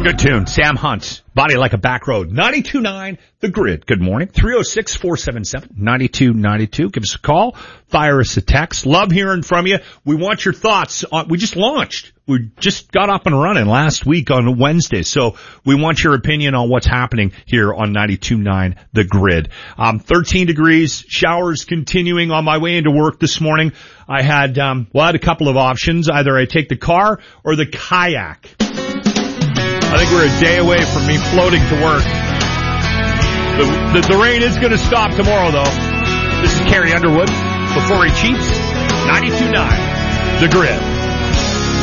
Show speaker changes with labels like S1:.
S1: Good tune. Sam Hunt, Body Like a Back Road. 92.9 The Grid. Good morning. 306-477-9292. Give us a call. Fire us a text. Love hearing from you. We want your thoughts. We just launched. We just got up and running last week on Wednesday. So we want your opinion on what's happening here on 92.9 The Grid. 13 degrees. Showers continuing on my way into work this morning. I had a couple of options. Either I take the car or the kayak. I think we're a day away from me floating to work. The rain is going to stop tomorrow, though. This is Carrie Underwood before he cheats. 92.9 The Grid.